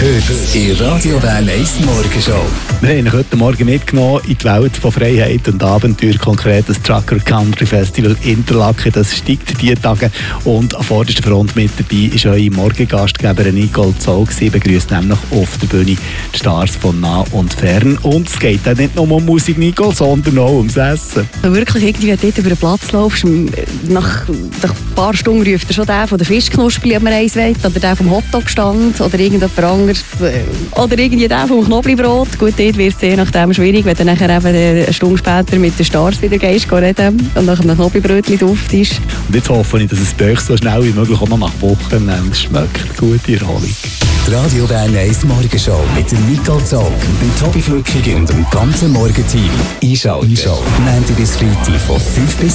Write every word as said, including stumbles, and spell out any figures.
Heute in Radio Bern eins Morgenshow. Wir haben euch heute Morgen mitgenommen in die Welt von Freiheit und Abenteuer, konkret das Trucker Country Festival Interlaken. Das steigt diese Tage und an vorderster Front mit dabei ist eure Morgengastgeberin Nicole Zog. Sie begrüßt nämlich auf der Bühne die Stars von nah und fern. Und es geht dann nicht nur um Musik, Nicole, sondern auch ums Essen. Wenn du wirklich irgendwie dort über den Platz laufst, nach, nach ein paar Stunden ruft er schon der von der Fischknusperli, ob man eins will, oder der vom Hotdog-Stand, oder irgendjemand anderes, oder irgendwie der vom Knoblauchbrot. Gut, dort wird es je nachdem schwierig, wenn du nachher eben eine Stunde später mit den Stars wieder gehst, reden und nach einem Knoblauchbrötchen auftisch. Und jetzt hoffe ich, dass es bei euch so schnell wie möglich auch noch nach Wochenende schmeckt. Gute Erholung. Die Radio Bern eins Morgenshow mit der Nicole Zog, dem Tobi Flückig und dem ganzen Morgenteam. Einschalten. Einschalten. Montag bis Freitag von fünf bis